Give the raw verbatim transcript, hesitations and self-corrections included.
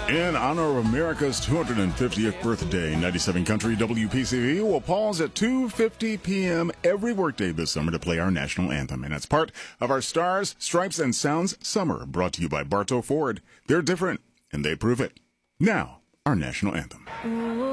In honor of America's two hundred fiftieth birthday, ninety-seven Country W P C V will pause at two fifty p.m. every workday this summer to play our national anthem. And it's part of our Stars, Stripes, and Sounds Summer, brought to you by Bartow Ford. They're different, and they prove it. Now, our national anthem.